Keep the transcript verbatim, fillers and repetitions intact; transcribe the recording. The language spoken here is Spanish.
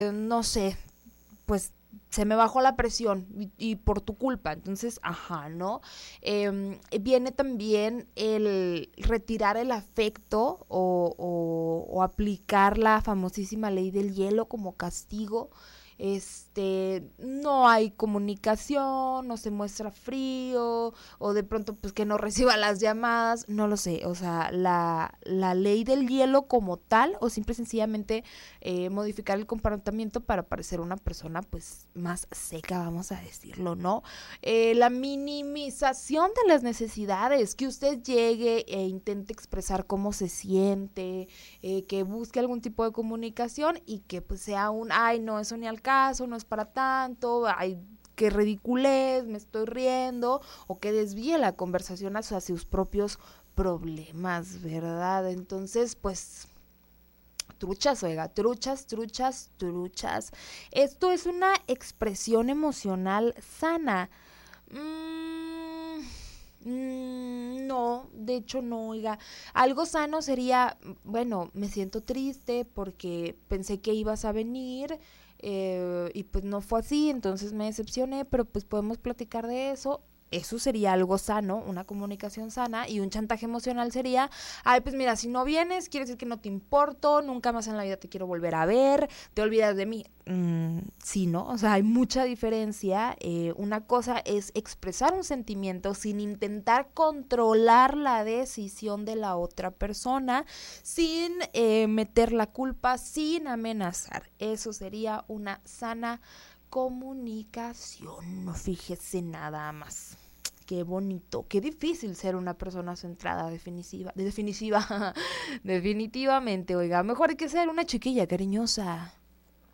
no sé, pues se me bajó la presión y, y por tu culpa, entonces, ajá, ¿no? Eh, viene también el retirar el afecto o, o, o aplicar la famosísima ley del hielo como castigo. Este, no hay comunicación, no se muestra frío, o de pronto pues que no reciba las llamadas, no lo sé, o sea, la, la ley del hielo como tal, o simple y sencillamente eh, modificar el comportamiento para parecer una persona pues más seca, vamos a decirlo, ¿no? Eh, la minimización de las necesidades, que usted llegue e intente expresar cómo se siente, eh, que busque algún tipo de comunicación y que pues sea un, ay, no, eso ni al caso, no es para tanto, ay, qué ridiculez, me estoy riendo, o que desvíe la conversación hacia sus propios problemas, ¿verdad? Entonces, pues truchas, oiga, truchas, truchas, truchas. Esto es una expresión emocional sana. Mm, mm, no, de hecho no, oiga. Algo sano sería, bueno, me siento triste porque pensé que ibas a venir eh, y pues no fue así, entonces me decepcioné, pero pues podemos platicar de eso. Eso sería algo sano, una comunicación sana, y un chantaje emocional sería, ay, pues mira, si no vienes, quiere decir que no te importo, nunca más en la vida te quiero volver a ver, te olvidas de mí. Mm, sí, ¿no? O sea, hay mucha diferencia. Eh, una cosa es expresar un sentimiento sin intentar controlar la decisión de la otra persona, sin eh, meter la culpa, sin amenazar. Eso sería una sana comunicación. Fíjese nada más. Qué bonito, qué difícil ser una persona centrada, definitiva, definitiva, definitivamente, oiga, mejor hay que ser una chiquilla cariñosa.